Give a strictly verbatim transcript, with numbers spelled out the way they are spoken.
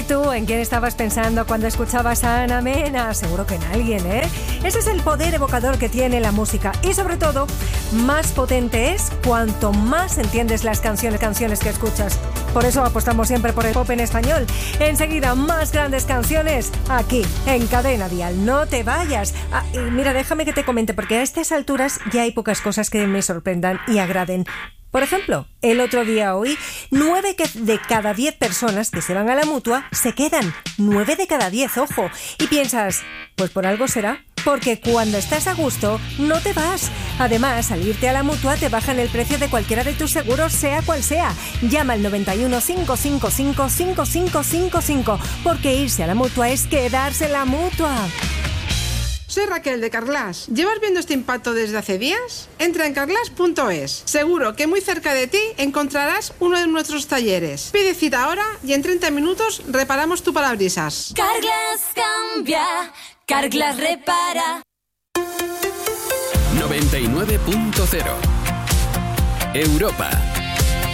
¿Y tú en quién estabas pensando cuando escuchabas a Ana Mena? Seguro que en alguien, ¿eh? Ese es el poder evocador que tiene la música y, sobre todo, más potente es cuanto más entiendes las canciones, canciones que escuchas. Por eso apostamos siempre por el pop en español. Enseguida, más grandes canciones aquí, en Cadena Dial. No te vayas. Ah, y mira, déjame que te comente, porque a estas alturas ya hay pocas cosas que me sorprendan y agraden. Por ejemplo, el otro día oí nueve de cada diez personas que se van a la Mutua se quedan. Nueve de cada diez, ojo. Y piensas, pues por algo será. Porque cuando estás a gusto, no te vas. Además, al irte a la Mutua te bajan el precio de cualquiera de tus seguros, sea cual sea. Llama al noventa y uno, cinco cinco cinco, cinco cinco cinco cinco, porque irse a la Mutua es quedarse en la Mutua. Soy Raquel de Carglass. ¿Llevas viendo este impacto desde hace días? Entra en carglass punto es. Seguro que muy cerca de ti encontrarás uno de nuestros talleres. Pide cita ahora y en treinta minutos reparamos tu parabrisas. Carglass cambia, Carglass repara. noventa y nueve punto cero Europa.